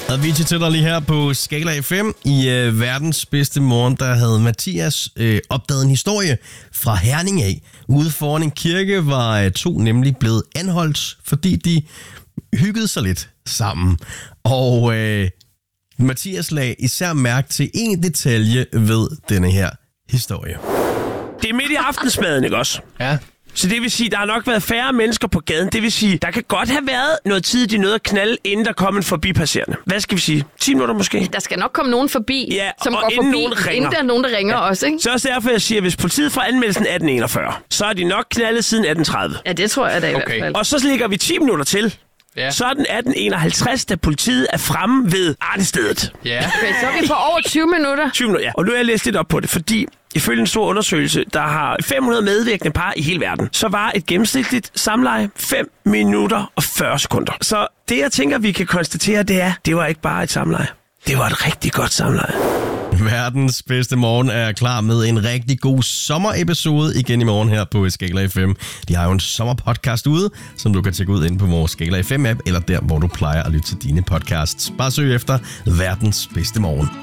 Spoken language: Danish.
Og vi til dig lige her på Skala FM. I verdens bedste morgen, der havde Mathias opdaget en historie fra Herning af. Ude foran en kirke var to nemlig blevet anholdt, fordi de hyggede sig lidt sammen. Og Mathias lagde især mærke til en detalje ved denne her historie. Det er midt i aftensmaden, ikke også? Ja. Så det vil sige, der har nok været færre mennesker på gaden. Det vil sige, der kan godt have været noget tid, de nåede at knalde, inden der kom en forbipasserende. Hvad skal vi sige? 10 minutter måske? Der skal nok komme nogen forbi, ja, som går forbi, inden der er nogen, der ringer også, ikke? Så også derfor, jeg siger, at hvis politiet fra anmeldelsen 1841, så er de nok knaldet siden 1830. Ja, det tror jeg da i hvert fald. Og så ligger vi 10 minutter til. Ja. Så er den 1851, da politiet er fremme ved artestedet. Ja. Okay, så er vi på over 20 minutter. 20 minutter, ja. Og nu har jeg læst lidt op på det, fordi ifølge en stor undersøgelse, der har 500 medvirkende par i hele verden, så var et gennemsnitligt samleje 5 minutter og 40 sekunder. Så det, jeg tænker, vi kan konstatere, det var ikke bare et samleje. Det var et rigtig godt samleje. Verdens bedste morgen er klar med en rigtig god sommerepisode igen i morgen her på Skala FM. De har jo en sommerpodcast ude, som du kan tjekke ud inde på vores Skala FM-app, eller der, hvor du plejer at lytte til dine podcasts. Bare søg efter verdens bedste morgen.